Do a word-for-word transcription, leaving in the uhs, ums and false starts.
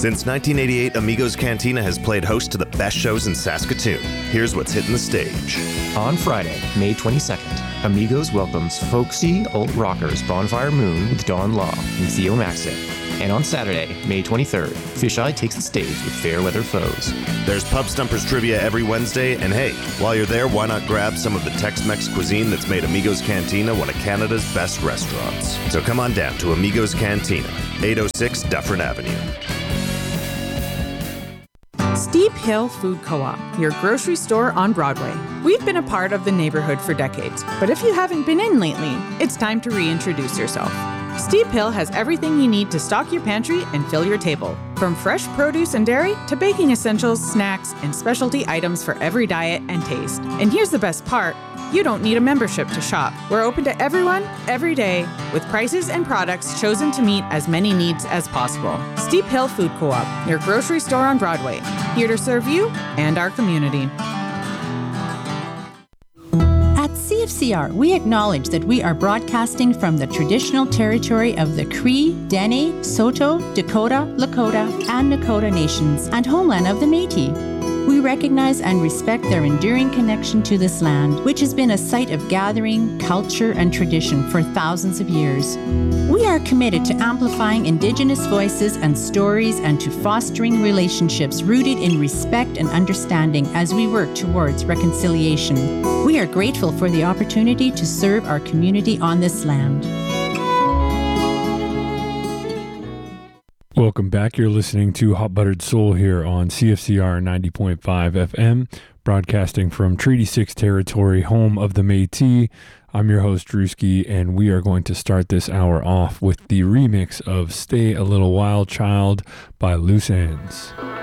Since nineteen eighty-eight, Amigos Cantina has played host to the best shows in Saskatoon. Here's what's hitting the stage. On Friday, May twenty-second, Amigos welcomes folksy old rockers Bonfire Moon with Don Law and Theo Maxey. And on Saturday, May twenty-third, Fisheye takes the stage with Fairweather Foes. There's Pub Stumpers trivia every Wednesday, and hey, while you're there, why not grab some of the Tex-Mex cuisine that's made Amigos Cantina one of Canada's best restaurants. So come on down to Amigos Cantina, eight oh six Dufferin Avenue. Steep Hill Food Co-op, your grocery store on Broadway. We've been a part of the neighborhood for decades, but if you haven't been in lately, it's time to reintroduce yourself. Steep Hill has everything you need to stock your pantry and fill your table. From fresh produce and dairy to baking essentials, snacks, and specialty items for every diet and taste. And here's the best part, you don't need a membership to shop. We're open to everyone, every day, with prices and products chosen to meet as many needs as possible. Steep Hill Food Co-op, your grocery store on Broadway, here to serve you and our community. At C F C R, we acknowledge that we are broadcasting from the traditional territory of the Cree, Dene, Saulteaux, Dakota, Lakota, and Nakota nations and homeland of the Métis. We recognize and respect their enduring connection to this land, which has been a site of gathering, culture, and tradition for thousands of years. We are committed to amplifying Indigenous voices and stories and to fostering relationships rooted in respect and understanding as we work towards reconciliation. We are grateful for the opportunity to serve our community on this land. Welcome back. You're listening to Hot Buttered Soul here on C F C R ninety point five F M, broadcasting from Treaty six territory, home of the Métis. I'm your host, Drewski, and we are going to start this hour off with the remix of Stay a Little While Child by Loose Ends.